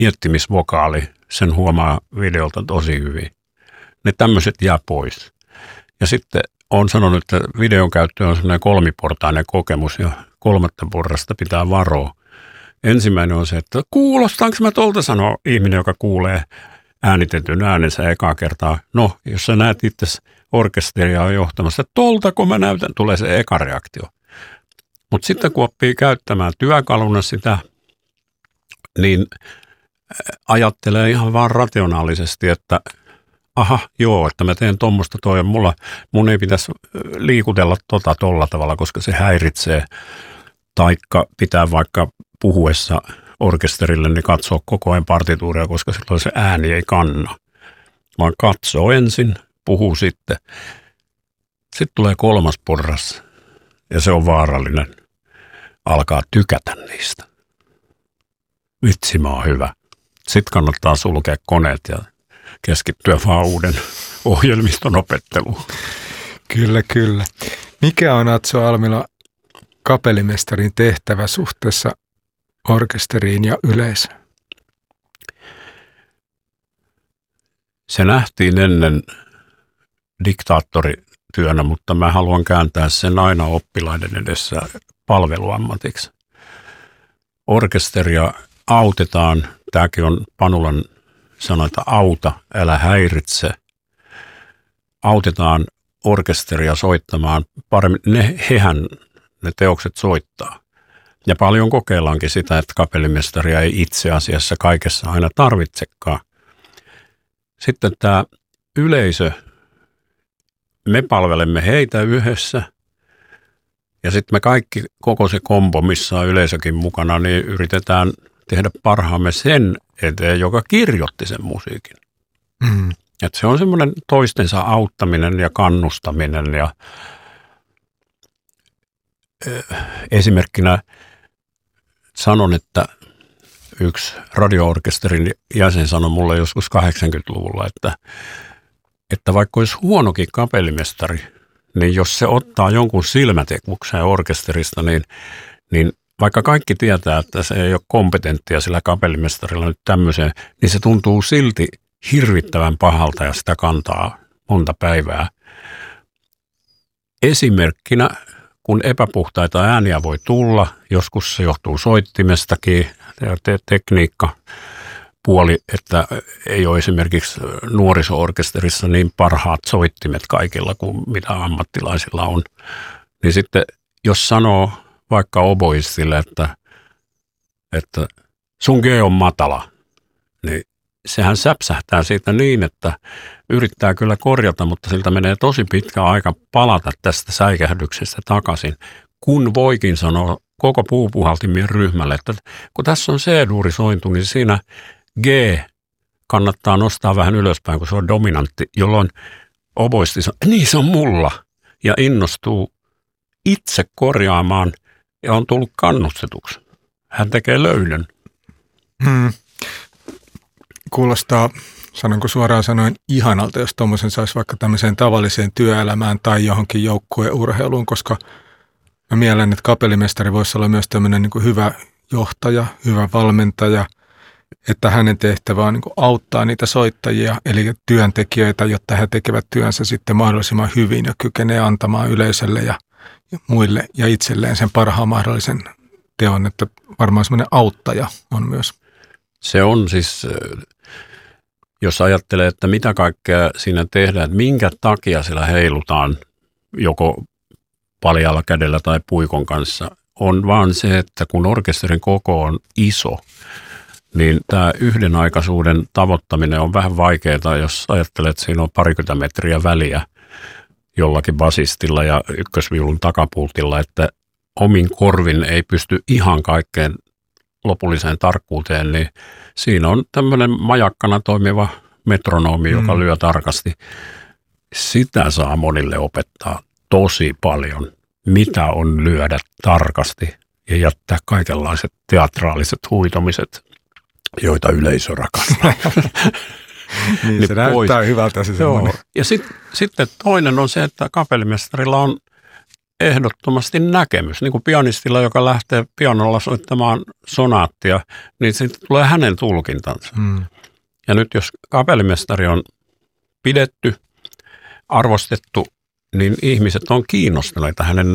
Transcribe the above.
miettimisvokaali, sen huomaa videolta tosi hyvin. Ne tämmöiset jää pois. Ja sitten olen sanonut, että videon käyttö on sellainen kolmiportainen kokemus ja 3. porrasta pitää varoa. Ensimmäinen on se, että kuulostaanko mä tolta, sanoo ihminen, joka kuulee äänitetyn äänensä ekaa kertaa. No, jos sä näet itse orkesteria on johtamassa, että tolta kun mä näytän, tulee se eka reaktio. Mutta sitten kun oppii käyttämään työkaluna sitä, niin ajattelee ihan vaan rationaalisesti, että aha, joo, että mä teen tuommoista toi ja mun ei pitäisi liikutella tolla tavalla, koska se häiritsee. Taikka pitää vaikka puhuessa orkesterille niin katsoa koko ajan partituuria, koska silloin se ääni ei kanna. Vaan katsoo ensin, puhuu sitten. Sitten tulee 3. porras ja se on vaarallinen. Alkaa tykätä niistä. Vitsi, mä oon hyvä. Sitten kannattaa sulkea koneet ja keskittyä vaan uuden ohjelmiston opetteluun. Kyllä, kyllä. Mikä on Atso Almila kapellimestarin tehtävä suhteessa orkesteriin ja yleisöön? Se nähtiin ennen diktaattorityönä, mutta mä haluan kääntää sen aina oppilaiden edessä palveluammatiksi. Orkesteria autetaan, tämäkin on Panulan sana, että auta, älä häiritse. Autetaan orkesteria soittamaan paremmin. Hehän ne teokset soittaa. Ja paljon kokeillaankin sitä, että kapellimestaria ei itse asiassa kaikessa aina tarvitsekaan. Sitten tämä yleisö, me palvelemme heitä yhdessä. Ja sitten me kaikki, koko se kombo, missä on yleisökin mukana, niin yritetään tehdä parhaamme sen eteen, joka kirjoitti sen musiikin. Mm. Että se on semmoinen toistensa auttaminen ja kannustaminen. Ja esimerkkinä sanon, että yksi radio-orkesterin jäsen sanoi mulle joskus 80-luvulla, että vaikka olisi huonokin kapellimestari, niin jos se ottaa jonkun silmätekmuksen orkesterista, niin vaikka kaikki tietää, että se ei ole kompetenttia sillä kapellimestarilla nyt tämmöiseen, niin se tuntuu silti hirvittävän pahalta ja sitä kantaa monta päivää. Esimerkkinä, kun epäpuhtaita ääniä voi tulla, joskus se johtuu soittimestakin ja tekniikka puoli, että ei ole esimerkiksi nuoriso-orkesterissa niin parhaat soittimet kaikilla kuin mitä ammattilaisilla on. Niin sitten jos sanoo vaikka oboistille, että sun G on matala, niin sehän säpsähtää siitä niin, että yrittää kyllä korjata, mutta siltä menee tosi pitkä aika palata tästä säikähdyksestä takaisin, kun voikin sanoa koko puupuhaltimien ryhmälle, että kun tässä on C-duuri sointu, niin siinä G kannattaa nostaa vähän ylöspäin, kun se on dominantti, jolloin oboisti sanoo, niin se on mulla, ja innostuu itse korjaamaan ja on tullut kannustetuksi. Hän tekee löydön. Kuulostaa, sanonko suoraan sanoen, ihanalta, jos tuommoisen saisi vaikka tämmöiseen tavalliseen työelämään tai johonkin joukkueurheiluun, koska mä mielen, että kapellimestari voisi olla myös tämmöinen niin kuin hyvä johtaja, hyvä valmentaja, että hänen tehtävä on niin kuin auttaa niitä soittajia, eli työntekijöitä, jotta he tekevät työnsä sitten mahdollisimman hyvin ja kykenee antamaan yleisölle ja muille ja itselleen sen parhaan mahdollisen teon, että varmaan semmoinen auttaja on myös. Se on siis, jos ajattelee, että mitä kaikkea siinä tehdään, että minkä takia siellä heilutaan joko paljalla kädellä tai puikon kanssa, on vaan se, että kun orkesterin koko on iso, niin tämä yhdenaikaisuuden tavoittaminen on vähän vaikeaa, jos ajattelet, että siinä on 20 metriä väliä jollakin basistilla ja ykkösviulun takapultilla, että omin korvin ei pysty ihan kaikkeen lopulliseen tarkkuuteen, niin siinä on tämmöinen majakkana toimiva metronomi, joka lyö tarkasti. Sitä saa monille opettaa tosi paljon, mitä on lyödä tarkasti ja jättää kaikenlaiset teatraaliset huitomiset, joita yleisö rakastaa. Niin se näyttää hyvältä se semmoinen. Ja sitten toinen on se, että kapellimestarilla on ehdottomasti näkemys. Niin kuin pianistilla, joka lähtee pianolla soittamaan sonaattia, niin sitten tulee hänen tulkintansa. Ja nyt jos kapellimestari on pidetty, arvostettu, niin ihmiset on kiinnostuneita hänen